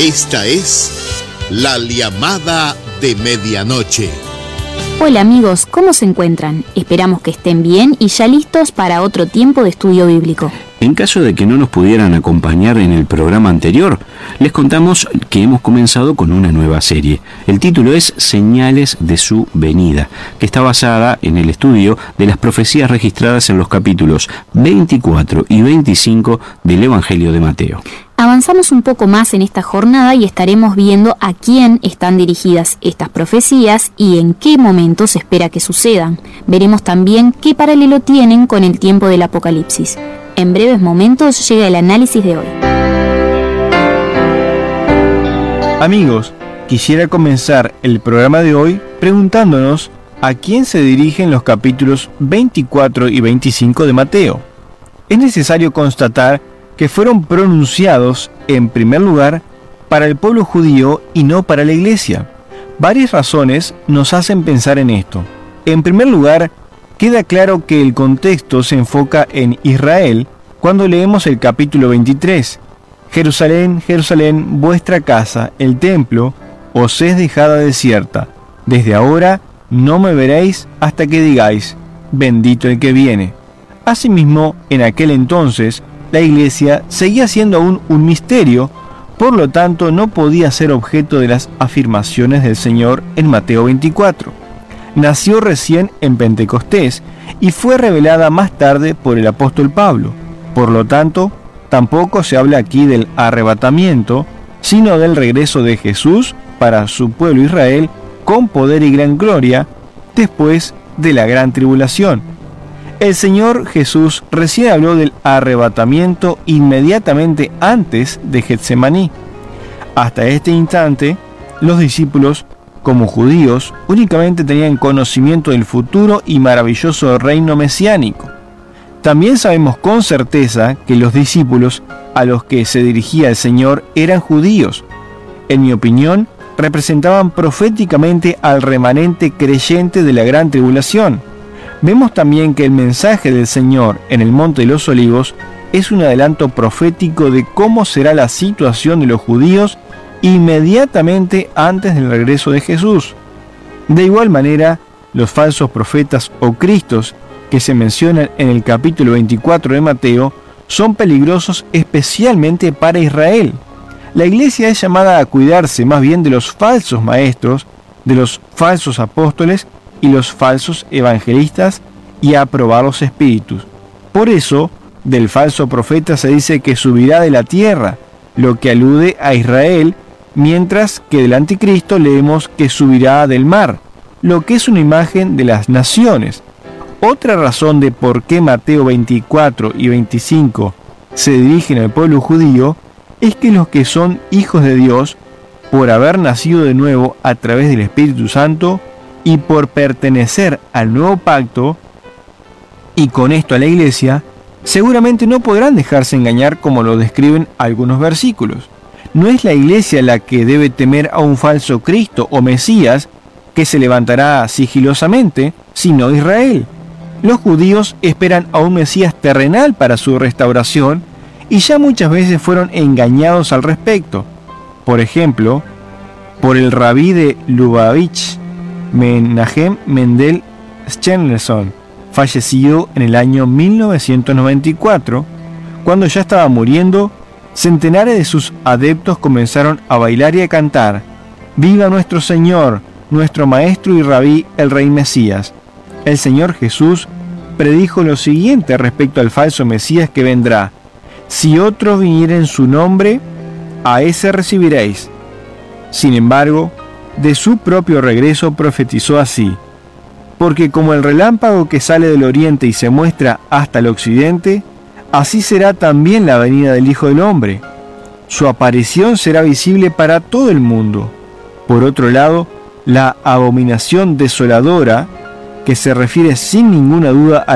Esta es la llamada de medianoche. Hola amigos, ¿cómo se encuentran? Esperamos que estén bien y ya listos para otro tiempo de estudio bíblico. En caso de que no nos pudieran acompañar en el programa anterior, les contamos que hemos comenzado con una nueva serie. El título es Señales de su venida, que está basada en el estudio de las profecías registradas en los capítulos 24 y 25 del Evangelio de Mateo. Avanzamos un poco más en esta jornada y estaremos viendo a quién están dirigidas estas profecías y en qué momento se espera que sucedan. Veremos también qué paralelo tienen con el tiempo del Apocalipsis. En breves momentos llega el análisis de hoy. Amigos, quisiera comenzar el programa de hoy preguntándonos a quién se dirigen los capítulos 24 y 25 de Mateo. Es necesario constatar que fueron pronunciados, en primer lugar, para el pueblo judío y no para la iglesia. Varias razones nos hacen pensar en esto. En primer lugar, queda claro que el contexto se enfoca en Israel cuando leemos el capítulo 23. Jerusalén, Jerusalén, vuestra casa, el templo, os es dejada desierta. Desde ahora no me veréis hasta que digáis, bendito el que viene. Asimismo, en aquel entonces, la iglesia seguía siendo aún un misterio, por lo tanto no podía ser objeto de las afirmaciones del Señor en Mateo 24. Nació recién en Pentecostés y fue revelada más tarde por el apóstol Pablo. Por lo tanto, tampoco se habla aquí del arrebatamiento, sino del regreso de Jesús para su pueblo Israel con poder y gran gloria después de la gran tribulación. El Señor Jesús recién habló del arrebatamiento inmediatamente antes de Getsemaní. Hasta este instante, los discípulos, como judíos, únicamente tenían conocimiento del futuro y maravilloso reino mesiánico. También sabemos con certeza que los discípulos a los que se dirigía el Señor eran judíos. En mi opinión, representaban proféticamente al remanente creyente de la gran tribulación. Vemos también que el mensaje del Señor en el Monte de los Olivos es un adelanto profético de cómo será la situación de los judíos inmediatamente antes del regreso de Jesús. De igual manera, los falsos profetas o cristos que se mencionan en el capítulo 24 de Mateo son peligrosos especialmente para Israel. La iglesia es llamada a cuidarse más bien de los falsos maestros, de los falsos apóstoles y los falsos evangelistas y a probar los espíritus. Por eso, del falso profeta se dice que subirá de la tierra, lo que alude a Israel, mientras que del anticristo leemos que subirá del mar, lo que es una imagen de las naciones. Otra razón de por qué Mateo 24 y 25 se dirigen al pueblo judío es que los que son hijos de Dios, por haber nacido de nuevo a través del Espíritu Santo y por pertenecer al nuevo pacto, y con esto a la iglesia, seguramente no podrán dejarse engañar como lo describen algunos versículos. No es la iglesia la que debe temer a un falso Cristo o Mesías que se levantará sigilosamente, sino Israel. Los judíos esperan a un Mesías terrenal para su restauración y ya muchas veces fueron engañados al respecto. Por ejemplo, por el rabí de Lubavitch, Menahem Mendel Schneerson, fallecido en el año 1994, cuando ya estaba muriendo, centenares de sus adeptos comenzaron a bailar y a cantar: «Viva nuestro Señor, nuestro Maestro y Rabí, el Rey Mesías». El Señor Jesús predijo lo siguiente respecto al falso Mesías que vendrá: «Si otro viniera en su nombre, a ese recibiréis». Sin embargo, de su propio regreso profetizó así: «Porque como el relámpago que sale del oriente y se muestra hasta el occidente, así será también la venida del Hijo del Hombre. Su aparición será visible para todo el mundo». Por otro lado, la abominación desoladora, que se refiere sin ninguna duda a